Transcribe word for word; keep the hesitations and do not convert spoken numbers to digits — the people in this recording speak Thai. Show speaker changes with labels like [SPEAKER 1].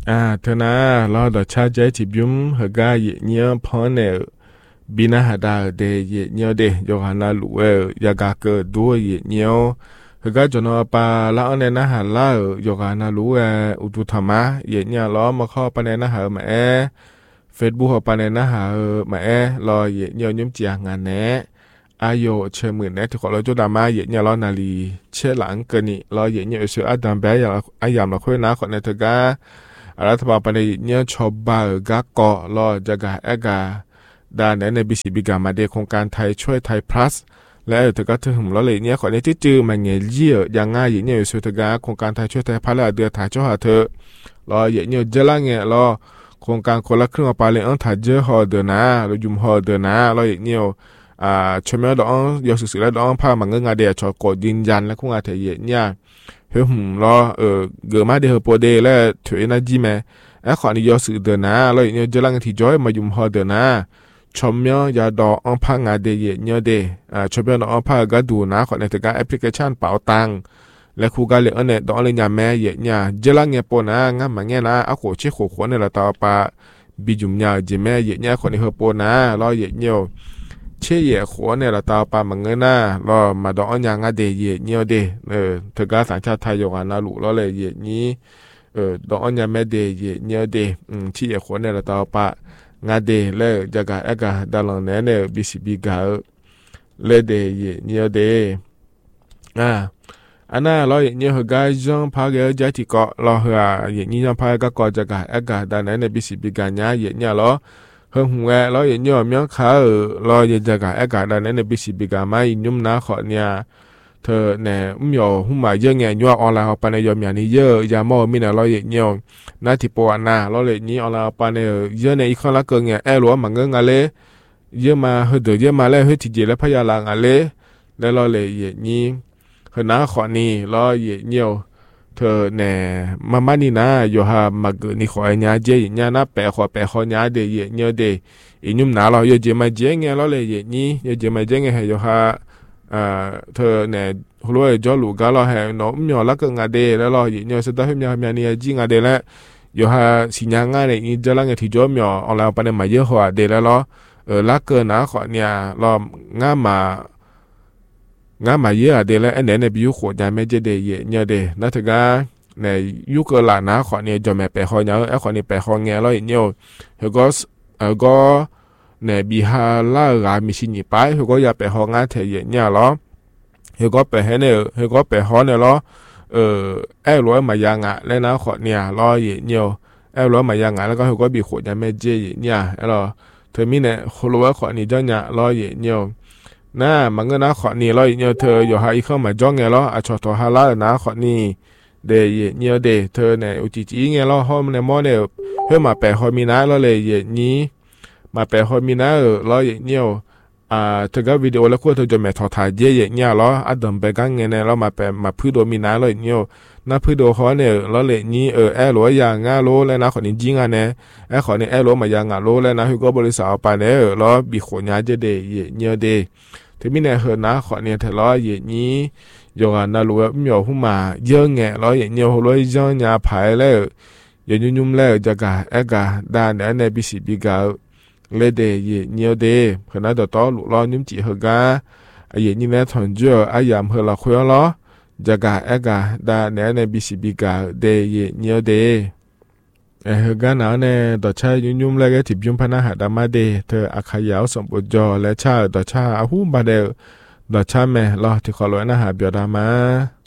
[SPEAKER 1] อ่าเธอนะเราดอชาใจจิบยุมเฮกาเยเนียพอเนบินาหาดาเดเยเนียเดยอหันนาลุเอยากาเกดัวเยเนียวเฮกาจนอปาลาอเนนะหาลายอหันนาลุเออุตุธรรมะเยเนียล้อมาข้อปะเนนะหามาเอเฟซบุ๊กปะเนนะหามาเอรอเยเนียวยุมเจียงานแนะอายุเชื่อมือเนะที่ขอเราจุดามาเยเนียล้อนาลีเชื่อหลังเกินนี่รอเยเนียเสืออดัมเบยอย่างอายามเราคุยนะขอในเธอการัฐบาลปนิเนี่ยชอบบาร์กากอลอจะกาเอกาดานในบิสิบิกามาเดโครงการไทยช่วยไทยพลัสและเธอก็ถึงแล้วเลยเนี่ยขอในที่จื้อมันเงี้ยเยี่ยยังง่ายเนี่ยสุดท้ายโครงการไทยช่วยไทยพลัสเดือดถ่ายเจ้าหาเธอรอเยเนี่ยเจล่างเงี้ยรอโครงการคนละครึ่งมาปาเลยอันถ่ายเจอหอเดือนะเรายุ่มหอเดือนะรอเยเนี่ยอ่าชมแล้วดองยอสุสุแล้วดองพามันเงาเดียชอกดยืนยันและคงอาจจะเยเนี่ยเฮ้ยผมรอเออเกิดมาเดี๋ยวโปรเดแล้วถือนาจีแม่ไอ้ขอนี่ยอสื่อเดินนะแล้วเนี่ยจะลังที่จอยมายุ่มหอเดินนะชมเนาะยาดออันพังงาเดียเนี่ยเดอ่าชมเนาะอันพังก็ดูนะขอในแต่การแอปพลิเคชันเป๋าตังและคู่กันเลยอันเนี่ยดอเลยยาแม่เยเนี่ยจะลังเนี่ยปนนะงั้นมันเนี่ยนะเอาโขเชี่ยโขขวเนี่ยเราต่อไปบิจุ่มยาเจแม่เยเนี่ยขอนี่เฮปนนะรอเยเนี่ยเชี่ยเยขวเนี่ยเราต่อไปมันเงินนะรอมาดออันยังงาเดียเนี่ยเดเออเธอการสัญชาติไทยอยู่กันนะลูกแล้วเลยเยนี้เออดอกอัญญาเมเดยเนียเดอืมที่คนเนี่ยเราต่อปะงาเดเลจากาเอกาดาลังเนเนบิสิบิกาเลเดยเนียเดอ่าอันน่ะเราเนียฮกาจงพาเกอจัติกอเราฮะเนียพากะกอจากาเอกาดาเนเนบิสิบิกาญาเนียเราเฮงหงเราเนียมีขาเราเยจากาเอกาดาเนเนบิสิบิกามาอินุมนาขอเนี่ยเธอเนี่ยมีอยู่หุ่มมาเยอะไงยัวออนไลน์ไปในยอมอย่างนี้เยอะยามอมีเนี่ยเราเนียนาที่ปวนาเราเลยนี้ออนไลน์ไปในเยอะในอีกคนละเกินไงเอรัวมันเงินอะไรเยอะมาเฮเดเยอะมาแล้วเฮที่เจแล้วพยาลางอะไรแล้วเราเลยนี้เฮน้าขอนี่เราเนียเธอเนี่ยมามานี่นะอยู่ฮะมาเกินนี่ขอเนียเจเนี่ยนะแปะขอแปะขอเนียเดยเนียเดอีนุ่มหนาเราเยอะเจมาเจไงเราเลยนี้เยอะเจมาเจไงให้อยู่ฮะอ่าเธอเนี่ยรู้ว่าจอลูกก็เราให้น้องมีอะไรก็งาเดแล้วเราเนียสุดท้ายมีมีเนี่ยจริงงาเดแล้วอยู่ฮะสิญญาง่ายเลยอีจะลังที่จอมีออนไลน์ไปในมาเยอะหัวเดแล้วเราเออลักเกินนะขอเนี่ยเราง่ามางามาเยอะเดแล้วไอ้เนี่ยเนี่ยบิวขวดยาไม่เจเดเยเนี่ยเดนั่นถึงก็เนี่ยยุคหลานนะขอเนี่ยจะไม่ไปขอเนี่ยไอ้ขอเนี่ยไปขอเงี้ยเราเนี่ยเฮก็เออก็เนี่ยบิฮาลารามิชินิไปเฮก็อย่าไปของานเทียเนี่ยหรอเฮก็ไปให้เนี่ยเฮก็ไปขอเนี่ยหรอเออไอ้ร้อยมายังอ่ะแล้วนะขอเนี่ยรอเนี่ยไอ้ร้อยมายังอ่ะแล้วก็เฮก็บิขวดยาไม่เจเนี่ยไอ้หรอเธอมีเนี่ยคนรู้ว่าขอนี่เจ้าเนี่ยรอเนี่ยน่ามันก็น่าขอนี่เราเนี่ยเธออยู่หาอีกเข้ามาจ้องไงล่ะอาชอตัวฮาลานะขอนี่เดย์เนี่ยเดย์เธอเนี่ยอุจิจีไงล่ะห้องในมอเนี่ยเพื่อมาแปะฮอมีนาเราเลยอย่างนี้มาแปะฮอมีนาเออเราเนี่ยอ่าเธอก็วิดีโอแล้วก็เธอจะแม่ทอถ่ายเยอะๆเนี่ยล่ะอัดดมไปกันไงเนี่ยเรามาแปะมาพื้นโดมีนาเราเนี่ยน่าพื้นโดเขาเนี่ยเราเลยนี้เออแอร์หรืออย่างง่าโลแล้วนะขอนี่จริงอ่ะเนี่ยแอร์ขอนี่แอร์หรือมาอย่างง่าโลแล้วนะคือก็บริษัทไปเนี่ยเราบีขวญาจะเดย์เนี่ยเดย์ที่มีเนี่ยเหินนะขอเนี่ยเธอร้อยอย่างนี้อยู่กันนะรู้ว่ามีอยู่หุ่มมาเยอะแงะร้อยอย่างเงี้ยหัวร้อยย้อนยาผายแล้วอย่างยุ่มๆแล้วจะกะเอกะด้านเนี่ยในบิสิบิกาเลยเดย์เงี้ยเดย์เหินนะต่อต่อหลุดร้อยยุ่มจีเฮกาอย่างนี้เนี่ยถอนเจออายามเฮลาคุยล้อจะกะเอกะด้านเนี่ยในบิสิบิกาเดย์เงี้ยเดย์เออเกันเอาเนี่ยต่อชายยุ่มๆแล้วก็ถิบยุ่มพนักหาดามาเดเธออาขยาวสมบูรณ์จอและชาต่อชาอาหูบาเดลต่อชาแม่รอที่ขอร้อยนะหาเบียดามา